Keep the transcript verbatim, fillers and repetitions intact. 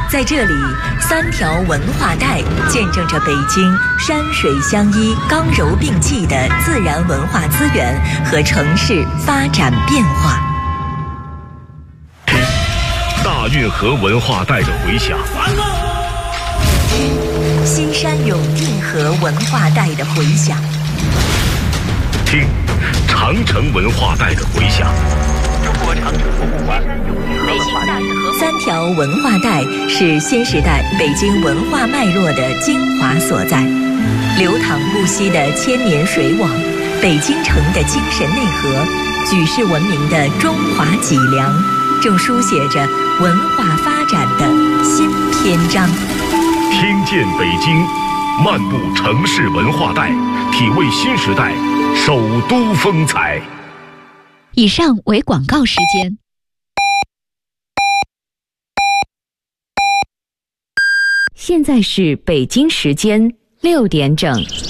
在这里，三条文化带见证着北京山水相依、刚柔并济的自然文化资源和城市发展变化。 大运河文化带的回响， 西山永定河文化带的回响， 听长城文化带的回响。 中国长城博物馆北京大运河三条文化带是新时代北京文化脉络的精华所在，流淌不息的千年水网，北京城的精神内核，举世闻名的中华脊梁，正书写着文化发展的新篇章。 听见北京，漫步城市文化带，体味新时代首都风采。 以上为广告时间。现在是北京时间六点整。